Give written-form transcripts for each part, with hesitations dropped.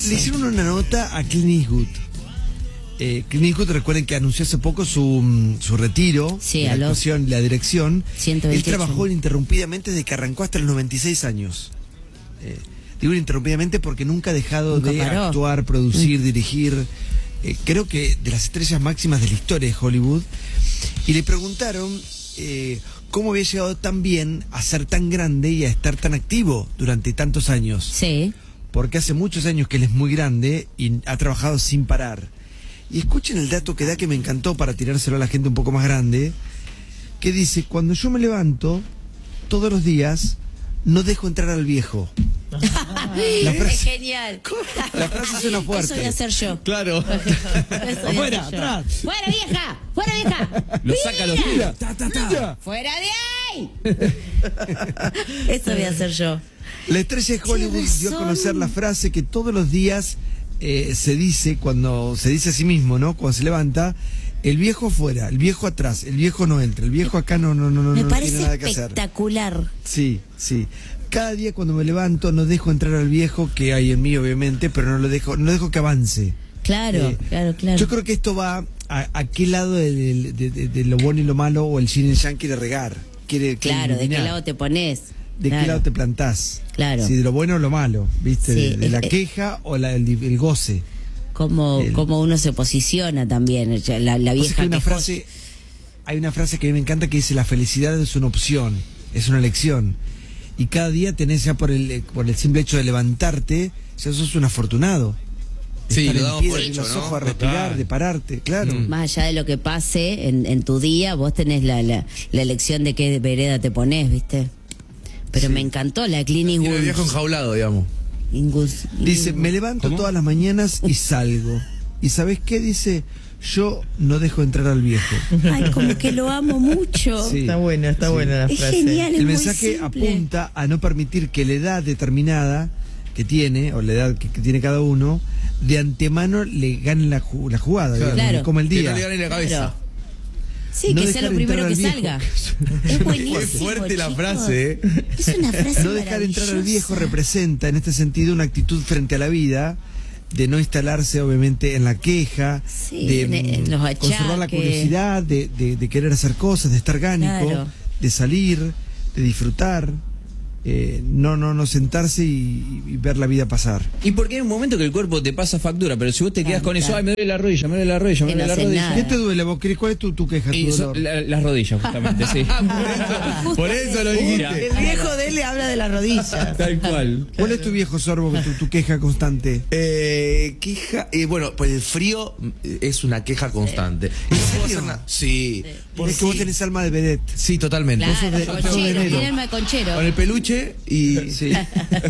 Le hicieron una nota a Clint Eastwood. Clint Eastwood, recuerden que anunció hace poco su retiro Sí, de la actuación y la dirección. 128. Él trabajó ininterrumpidamente desde que arrancó hasta los 96 años. Digo ininterrumpidamente porque nunca ha dejado Nunca de paró. actuar, producir, dirigir. Creo que de las estrellas máximas de la historia de Hollywood. Y le preguntaron cómo había llegado tan bien a ser tan grande y a estar tan activo durante tantos años. Sí. Porque hace muchos años que él es muy grande y ha trabajado sin parar. Y escuchen el dato que da, que me encantó para tirárselo a la gente un poco más grande, que dice: cuando yo me levanto todos los días, no dejo entrar al viejo. La Es frase, genial. la frase suena fuerte. Eso voy a hacer yo. Claro. Eso voy a Afuera, hacer yo. atrás. ¡Fuera, vieja! ¡Fuera, vieja! Lo saca los Mira, ta, ta, ta. Mira. ¡Fuera de ahí! Eso voy a hacer yo. La estrella de Hollywood dio a razón. conocer la frase que todos los días se dice, cuando se dice a sí mismo, ¿no? Cuando se levanta: el viejo afuera, el viejo atrás, el viejo no entra, el viejo acá no Me tiene parece nada que hacer. espectacular. Sí, sí. Cada día cuando me levanto no dejo entrar al viejo que hay en mí, obviamente, pero no dejo que avance. Claro, claro. Yo creo que esto va a qué lado de lo bueno y lo malo, o el yin y el yang quiere regar. Quiere Claro, ¿de qué eliminar. lado te pones? ¿De Claro. qué lado te plantás? Claro. Si de lo bueno o lo malo, ¿viste? Sí, de la queja o el goce. Como uno se posiciona también, la O sea, vieja que que hay una frase que a mí me encanta que dice: la felicidad es una opción, es una elección. Y cada día tenés, ya por el simple hecho de levantarte, ya sos un afortunado. De Sí, estar lo en damos pie, por de abrir hecho, los ¿no? ojos, a respirar, Total. de pararte, claro. Más allá de lo que pase en tu día, vos tenés la elección de qué vereda te pones, ¿viste? Pero Sí. me encantó la Clint Tiene el Eastwood. viejo enjaulado, digamos. Dice: me levanto ¿Cómo? todas las mañanas y salgo. ¿Y sabés qué? Dice: yo no dejo entrar al viejo. Ay, como que lo amo mucho. Sí. Está buena la Es frase. genial, es El muy mensaje simple. apunta a no permitir que la edad determinada que tiene, o la edad que tiene cada uno, de antemano le gane la jugada, digamos, Claro. le coma el Que día. no le gane la cabeza. Claro. Sí, No que sea dejar lo primero entrar que al viejo. salga. Es buenísimo. Qué fuerte la chicos. frase, ¿eh? Es una frase No dejar entrar al viejo maravillosa. representa en este sentido una actitud frente a la vida, de no instalarse obviamente en la queja, Sí, de en los conservar la achaques. curiosidad, de querer hacer cosas, de estar orgánico, Claro. de salir, de disfrutar, no sentarse y ver la vida pasar. Y porque hay un momento que el cuerpo te pasa factura, pero si vos te quedás con eso: ay, me duele la rodilla, me duele la rodilla, me Que duele no la haces rodilla. nada. ¿Qué te duele vos? ¿Cuál es tu queja, tu Y dolor? las rodillas, justamente, sí. Por eso lo dijiste. El viejo de él le habla de las rodillas. Tal cual. ¿Cuál es tu viejo sorbo, tu queja constante? Queja, bueno, pues el frío es una queja constante. Y no puedo hacer nada. Sí. Es que vos tenés alma de vedette. Sí, totalmente. Claro, de conchero, enero. tiene alma de conchero. Con el peluche y Sí. A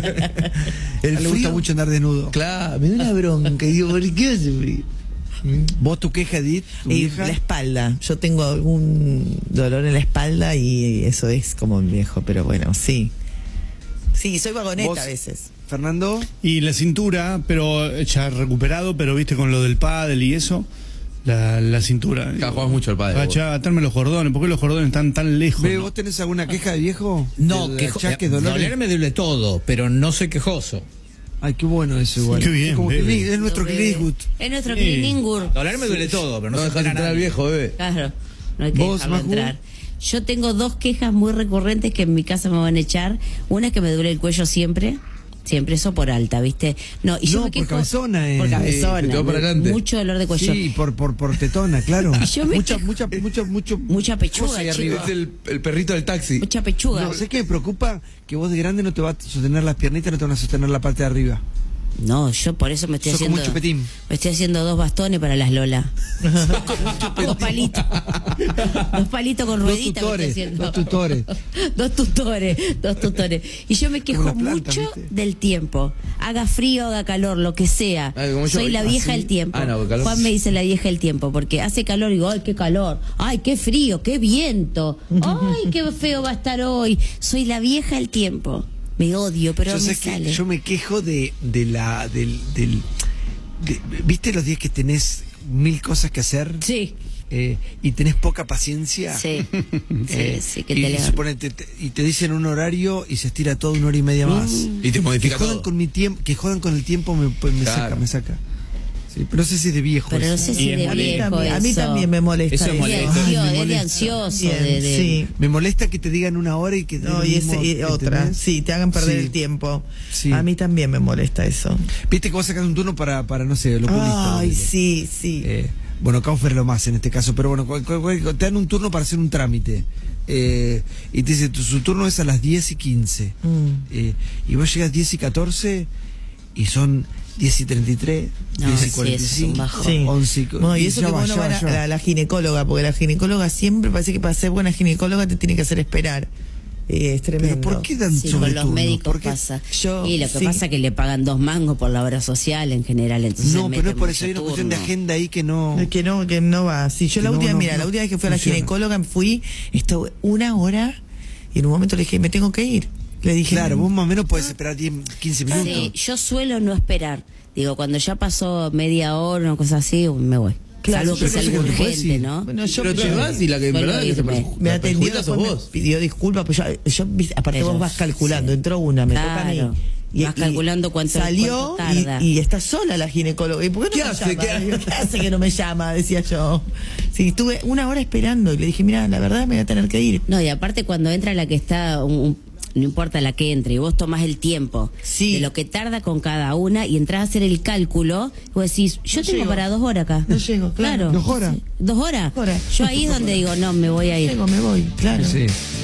el él le gusta frío. mucho andar desnudo. Claro, me da una bronca. Y digo, ¿por qué hace frío? ¿Vos tu queja, Edith? ¿Tu Y vieja? la espalda. Yo tengo algún dolor en la espalda y eso es como un viejo, pero bueno, sí. Sí, soy vagoneta ¿Vos? a veces. ¿Fernando? Y la cintura, pero ya recuperado, pero viste con lo del pádel y eso, la cintura. Acá jugás mucho al pádel, Agachá, atarme los cordones, ¿por qué los cordones están tan lejos? Ve, no? ¿vos tenés alguna queja de viejo? No, ¿De achaques, dolores? doler me duele todo, pero no soy quejoso. Ay, qué bueno eso igual. Qué bien, Es como bebe. Clint- es nuestro Clint Eastwood. Es nuestro Sí. Clint Eastwood. Doler me duele todo, pero no, No se dejas entera entrar al nadie. viejo, bebé. Claro, no hay que ¿Vos, dejarlo Majú? entrar. Yo tengo dos quejas muy recurrentes que en mi casa me van a echar. Una es que me duele el cuello siempre. Siempre, eso por alta, ¿viste? No, y yo No, me por quejo. cabezona, Por cabezona. te va para adelante. Mucho dolor de cuello. Sí, por tetona, claro. Yo me mucha, quejo. mucho. Mucha pechuga, cosa ahí chico. arriba. Es el perrito del taxi. Mucha pechuga. No, sé que me preocupa que vos de grande no te vas a sostener las piernitas, no te van a sostener la parte de arriba. No, yo por eso me estoy Sos como haciendo. un chupetín. Me estoy haciendo 2 bastones para las Lola. 2 palitos. 2 palitos con ruedita me estoy haciendo. Dos tutores. Dos tutores. Y yo me quejo Como las plantas, mucho ¿viste? del tiempo. Haga frío, haga calor, lo que sea. Ah, como yo. Soy la ¿Ah, vieja sí? del tiempo. Ah, no, calor. Juan me dice la vieja del tiempo, porque hace calor y digo, ay, qué calor, ay, qué frío, qué viento, ay, qué feo va a estar hoy. Soy la vieja del tiempo. Me odio, pero Yo me sé que sale. yo me quejo ¿viste los días que tenés 1000 cosas que hacer? Sí. y tenés poca paciencia. Sí, sí, que y te lea. suponete, y te dicen un horario y se estira toda una hora y media más. Y te modifica que jodan todo. con mi tiempo, que jodan con el tiempo me Claro. saca. Sí, pero no sé si es de viejo. Pero no eso. sé si de es viejo a mí eso. también me molesta Eso es Es de molesto. ansioso, Ay, me es de molesta. ansioso. Bien, de- sí. Me molesta que te digan una hora y que No, den y, el mismo, y otra, ¿entendés? sí, te hagan perder Sí. el tiempo. Sí. A mí también me molesta eso. Viste que vos sacas un turno para no sé, el oculista. Ay, ponele. sí, sí. Bueno, Kaufer lo más en este caso, pero bueno, te dan un turno para hacer un trámite. Y te dice, su turno es a las 10:15. Y vos llegas 10:14 y son 10:33, No, 10:45, sí, eso es un bajón. Sí. 11. No, y eso ya que va, vos no ya van va, a ya va. la ginecóloga, porque la ginecóloga siempre parece que para ser buena ginecóloga te tiene que hacer esperar. Es tremendo. Pero ¿por qué dan Sí, con los sobreturnos? médicos ¿Por qué? pasa. Yo- Y lo que sí. pasa es que le pagan 2 mangos por la obra social en general. Entonces No, pero meten es por mucho eso, hay una cuestión de turno. agenda ahí que no... Es que no va. Sí, yo Que la no, última, no, mira, no la última vez que fui a la funciona. ginecóloga estuve una hora y en un momento le dije, me tengo que ir. Le dije, Claro, vos más o menos podés esperar 10, 15 minutos. Sí, yo suelo no esperar. Digo, cuando ya pasó media hora, una cosa así, me voy. Claro, Salvo que yo sea creo algo que te puedes urgente, ir. ¿no? Bueno, yo Pero te vas y la que en Suelo verdad que se irme. me atendió, perjudica sos después me vos. pidió disculpas, pues aparte Pero, vos vas calculando, sí. entró una, me toca a Claro. mí. Vas calculando cuánto salió tarda. y está sola la ginecóloga. ¿Y por qué no ¿Qué me hace? llama? Digo, ¿Qué hace que no me llama? Decía yo. Sí, estuve una hora esperando y le dije, mira, la verdad me voy a tener que ir. No, y aparte cuando entra la que está, no importa la que entre, y vos tomás el tiempo Sí. de lo que tarda con cada una y entras a hacer el cálculo, vos decís, yo No tengo llego. para 2 horas acá. No llego, claro. 2 horas. Sí. 2 horas. 2 horas. Yo ahí es donde digo, no, me voy a ir. Llego, me voy, claro. Sí.